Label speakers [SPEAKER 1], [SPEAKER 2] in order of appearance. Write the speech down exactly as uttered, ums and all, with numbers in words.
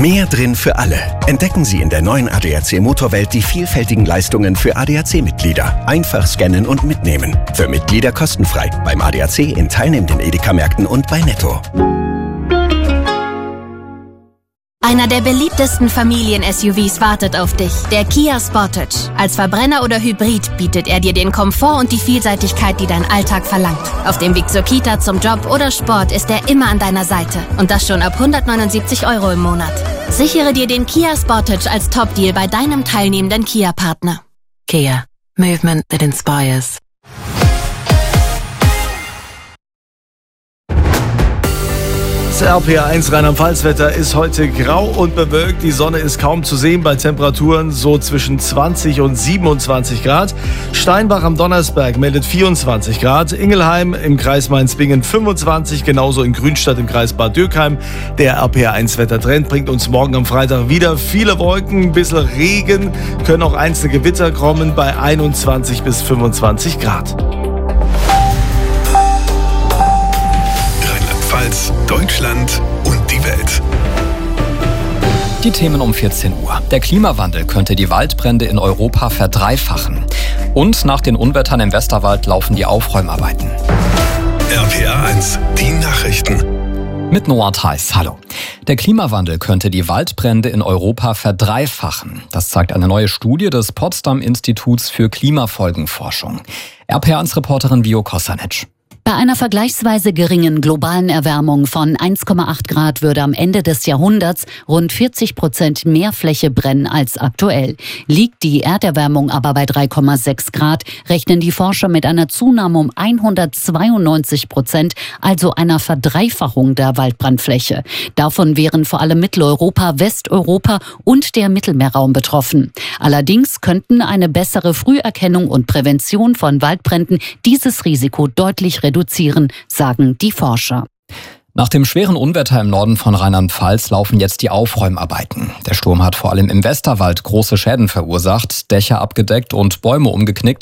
[SPEAKER 1] Mehr drin für alle. Entdecken Sie in der neuen A D A C Motorwelt die vielfältigen Leistungen für A D A C-Mitglieder. Einfach scannen und mitnehmen. Für Mitglieder kostenfrei. Beim A D A C in teilnehmenden Edeka-Märkten und bei Netto.
[SPEAKER 2] Einer der beliebtesten Familien-S U Vs wartet auf dich, der Kia Sportage. Als Verbrenner oder Hybrid bietet er dir den Komfort und die Vielseitigkeit, die dein Alltag verlangt. Auf dem Weg zur Kita, zum Job oder Sport ist er immer an deiner Seite. Und das schon ab hundertneunundsiebzig Euro im Monat. Sichere dir den Kia Sportage als Top-Deal bei deinem teilnehmenden Kia-Partner.
[SPEAKER 3] Kia. Movement that inspires.
[SPEAKER 4] Das R P R eins Rheinland-Pfalz-Wetter ist heute grau und bewölkt. Die Sonne ist kaum zu sehen bei Temperaturen so zwischen zwanzig und siebenundzwanzig Grad. Steinbach am Donnersberg meldet vierundzwanzig Grad. Ingelheim im Kreis Mainz-Bingen fünfundzwanzig. Genauso in Grünstadt im Kreis Bad Dürkheim. Der R P R eins Wettertrend bringt uns morgen am Freitag wieder viele Wolken, ein bisschen Regen. Können auch einzelne Gewitter kommen bei einundzwanzig bis fünfundzwanzig Grad.
[SPEAKER 5] Deutschland und die Welt.
[SPEAKER 6] Die Themen um vierzehn Uhr. Der Klimawandel könnte die Waldbrände in Europa verdreifachen. Und nach den Unwettern im Westerwald laufen die Aufräumarbeiten.
[SPEAKER 5] R P R eins, die Nachrichten.
[SPEAKER 6] Mit Noah Theis, hallo. Der Klimawandel könnte die Waldbrände in Europa verdreifachen. Das zeigt eine neue Studie des Potsdam-Instituts für Klimafolgenforschung. R P R eins-Reporterin Vio Kosanic.
[SPEAKER 7] Bei einer vergleichsweise geringen globalen Erwärmung von eins Komma acht Grad würde am Ende des Jahrhunderts rund vierzig Prozent mehr Fläche brennen als aktuell. Liegt die Erderwärmung aber bei drei Komma sechs Grad, rechnen die Forscher mit einer Zunahme um hundertzweiundneunzig Prozent, also einer Verdreifachung der Waldbrandfläche. Davon wären vor allem Mitteleuropa, Westeuropa und der Mittelmeerraum betroffen. Allerdings könnten eine bessere Früherkennung und Prävention von Waldbränden dieses Risiko deutlich reduzieren. reduzieren, sagen die Forscher.
[SPEAKER 6] Nach dem schweren Unwetter im Norden von Rheinland-Pfalz laufen jetzt die Aufräumarbeiten. Der Sturm hat vor allem im Westerwald große Schäden verursacht, Dächer abgedeckt und Bäume umgeknickt.